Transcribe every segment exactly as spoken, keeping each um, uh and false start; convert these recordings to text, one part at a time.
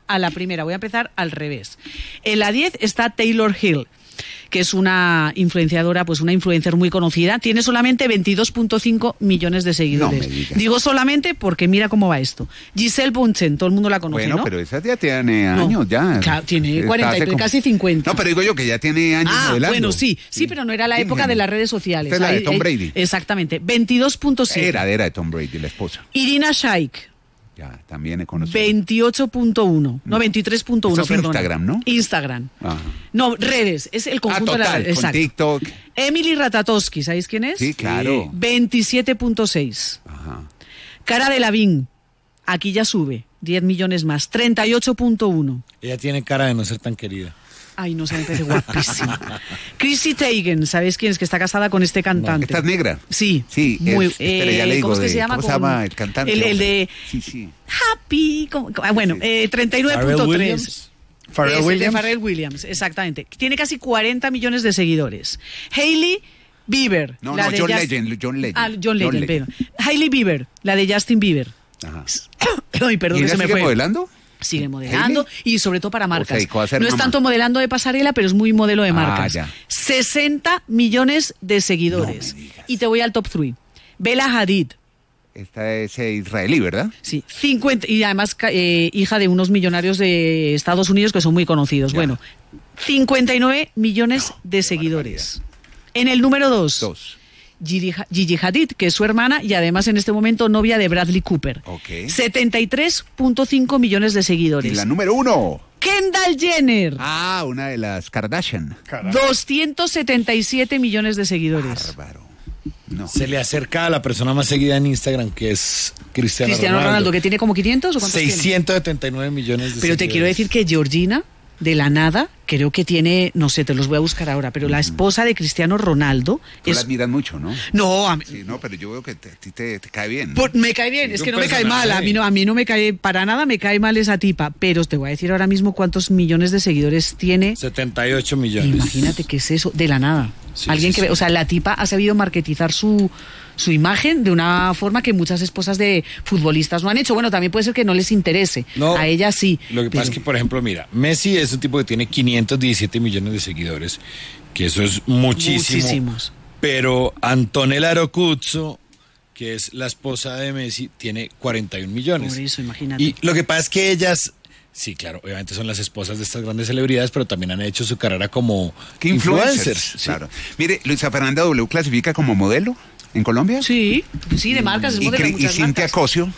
a la primera, voy a empezar al revés. En la diez está Taylor Hill, que es una influenciadora, pues una influencer muy conocida, tiene solamente veintidós punto cinco millones de seguidores. No me digas. Digo solamente porque mira cómo va esto. Giselle Bunchen, todo el mundo la conoce, bueno, ¿no? pero esa ya tiene No. años ya. Claro, tiene Está cuarenta, hace como- casi cincuenta. No, pero digo yo que ya tiene años Ah, modelando. bueno, sí, sí, pero no era la Sí, época ingenio. de las redes sociales. Esta es la de Ahí- Tom eh, Brady. Exactamente, veintidós punto siete. Era, era de Tom Brady, la esposa. Irina Shayk, Ya, también he conocido. veintiocho punto uno, no, veintitrés punto uno, Esto es perdón. Instagram, ¿no? Instagram. Ajá. No, redes, es el Ah, conjunto de las total, redes. con Exacto. TikTok. Emily Ratatowski, ¿sabéis quién es? Sí, claro. veintisiete punto seis. Ajá. Cara de Lavín, aquí ya sube, diez millones más, treinta y ocho punto uno. Ella tiene cara de no ser tan querida. Ay, no, se me parece guapísima. Chrissy Teigen, ¿sabéis quién es? Que está casada con este cantante. ¿Esta es negra? Sí. Sí, muy, es- espere, ya le eh, digo ¿Cómo es que de- se llama? ¿cómo se Con- llama el cantante, El, el hombre? de Sí, sí. Happy. ¿cómo? Ah, bueno, eh, treinta y nueve punto Pharrell tres. Williams. Pharrell Es el Williams. de Pharrell Williams, exactamente. Tiene casi cuarenta millones de seguidores. Hailey Bieber. No, la no, de John Just- Legend, John Legend. Ah, John Legend, John Legend. perdón. Hailey Bieber, la de Justin Bieber. Ajá. Ay, perdón, ¿Y que ella se me sigue fue. modelando? Sigue modelando y sobre todo para marcas. dedicó a ser No es mamá. tanto modelando de pasarela, pero es muy modelo de Ah, marcas. ya. sesenta millones de seguidores. No me digas. Y te voy al top tres. Bella Hadid. Esta es eh, israelí, ¿verdad? Sí, cincuenta, y además ca- eh, hija de unos millonarios de Estados Unidos que son muy conocidos. Ya. Bueno, cincuenta y nueve millones de seguidores. En el número dos, Dos. Gigi, Ha- Gigi Hadid, que es su hermana y además en este momento novia de Bradley Cooper. Ok. setenta y tres punto cinco millones de Y seguidores. la número uno. Kendall Jenner, Ah, una de las Kardashian. doscientos setenta y siete millones de seguidores. Bárbaro. No. Se le acerca a la persona más seguida en Instagram, que es Cristiano, Cristiano Ronaldo, Ronaldo, que tiene como quinientos o cuántos tiene? seiscientos setenta y nueve millones de Pero te seguidores. quiero decir que Georgina, de la nada, creo que tiene, no sé, te los voy a buscar ahora, pero la esposa de Cristiano Ronaldo Tú la es... admiras mucho, ¿no? No, a mí- Sí, no, pero yo veo que te- a ti te, te cae bien. ¿no? por- me cae bien, Es es un que no me cae personaje. mal, a mí no, a mí no me cae, para nada me cae mal esa tipa, pero te voy a decir ahora mismo cuántos millones de seguidores tiene. setenta y ocho millones. Imagínate qué es eso, de la nada. Sí, Alguien sí, que, sí. ve- o sea, la tipa ha sabido marketizar su, su imagen de una forma que muchas esposas de futbolistas no han hecho. Bueno, también puede ser que no les interese. No, A ella sí. Lo que pero- pasa es que, por ejemplo, mira, Messi es un tipo que tiene quinientos diecisiete millones de seguidores, que eso es muchísimo. Muchísimos. Pero Antonella Rocuzzo, que es la esposa de Messi, tiene cuarenta y un millones. Por eso, imagínate. Y lo que pasa es que ellas, sí, claro, obviamente son las esposas de estas grandes celebridades, pero también han hecho su carrera como ¿Qué influencers? influencers. sí. Claro. Mire, Luisa Fernanda W clasifica como modelo en Colombia. Sí, sí, de marcas, es Y, modelo de Cri- y muchas Cintia marcas. Cosio.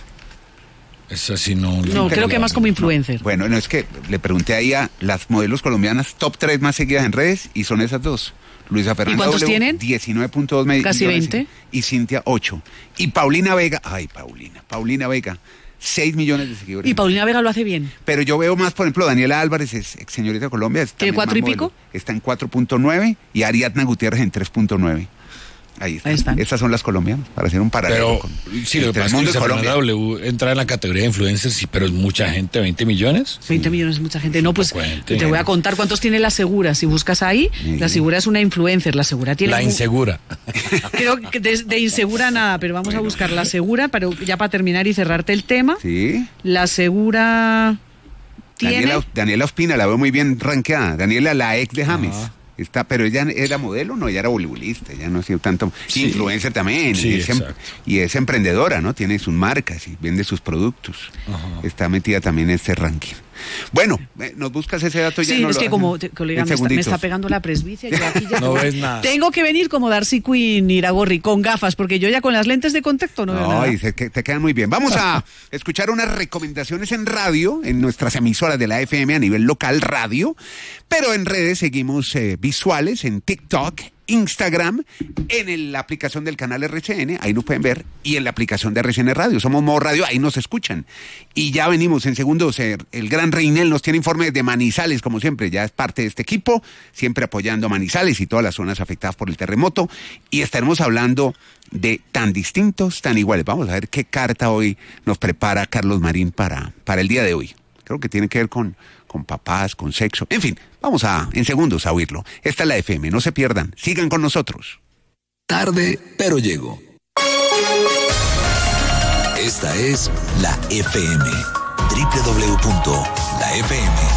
Esa sí no. No, creo que más como influencer. Bueno, no es que le pregunté ahí a las modelos colombianas top tres más seguidas en redes y son esas dos. Luisa Fernanda cuántos W, tienen? diecinueve punto dos me- Casi millones, veinte. Y Cintia ocho. Y Paulina Vega, ay Paulina, Paulina Vega, seis millones de seguidores. Y Paulina Vega lo hace bien. Pero yo veo más, por ejemplo, Daniela Álvarez, es ex señorita de Colombia. es ¿Tiene también cuatro más y modelo. pico? Está en cuatro punto nueve y Ariadna Gutiérrez en tres punto nueve. Ahí están. Ahí están. Estas son las colombianas, para hacer un paralelo. Pero con- sí, lo que entre pasa el es que mundo y Luisa Colombia. Fernanda W entra en la categoría de influencers, sí, pero es mucha gente, veinte millones. veinte millones es mucha gente. No, pues cuente. te voy a contar cuántos tiene la Segura. Si buscas ahí, Sí. la Segura es una influencer. La Segura tiene... La mu- insegura. Creo que de, de insegura nada, pero vamos a buscar la Segura, pero ya para terminar y cerrarte el tema. Sí. La Segura tiene... Daniela, Daniela Ospina, la veo muy bien rankeada. Daniela, la ex de James. Ajá. Está, pero ella era modelo, no, ella era voleibolista, ella no ha sido tanto Sí. influencer también. Sí, y, es, em- exacto. y es emprendedora, ¿no? Tiene sus marcas y vende sus productos. Ajá. Está metida también en este ranking. Bueno, eh, nos buscas ese dato ya. Sí, no es lo que hacen como, te- colega, en me está, me segunditos. está pegando la presbicia. Yo aquí ya No tengo- ves nada. Tengo que venir como Darcy Quinn, Iragorri, con gafas, porque yo ya con las lentes de contacto no veo nada. Ay, se- que- te quedan muy bien. Vamos a escuchar unas recomendaciones en radio, en nuestras emisoras de la F M a nivel local radio, pero en redes seguimos eh, visuales, en TikTok, Instagram, en el- la aplicación del canal R C N, ahí nos pueden ver, y en la aplicación de R C N Radio. Somos Modo Radio, ahí nos escuchan. Y ya venimos en segundos. eh, El gran Reinel nos tiene informes de Manizales, como siempre, ya es parte de este equipo, siempre apoyando a Manizales y todas las zonas afectadas por el terremoto. Y estaremos hablando de tan distintos, tan iguales. Vamos a ver qué carta hoy nos prepara Carlos Marín para, para el día de hoy. Creo que tiene que ver con, con papás, con sexo. En fin, vamos a en segundos a oírlo. Esta es la F M, no se pierdan. Sigan con nosotros. Tarde, pero llego. Esta es la F M. doble u doble u doble u punto la La F M.